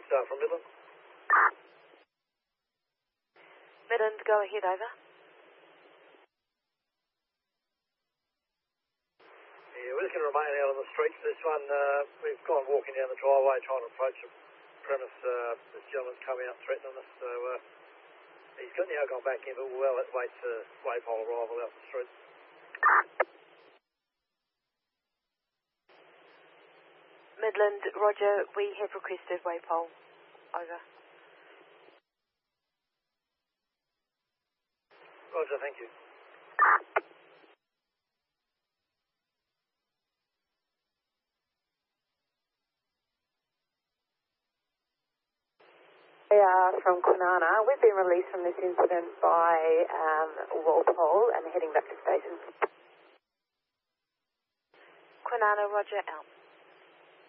from Midland. Midland, go ahead, over. Yeah, we're just going to remain out on the streets. This one, we've gone walking down the driveway trying to approach the premise. This gentleman's come out threatening us, so he's now gone back in, but we'll wait for waypole arrival out the street. Midland, roger, we have requested waypole. Over. Roger, thank you. We are from Kwinana. We've been released from this incident by Walpole and heading back to station. Kwinana, roger, out.